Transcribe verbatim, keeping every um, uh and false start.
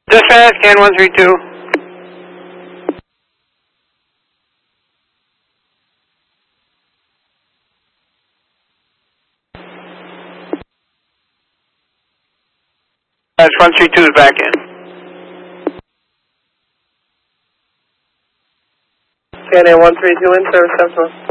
Dispatch, can one three two. Dispatch, one three two is back in. Can one three two in, service central.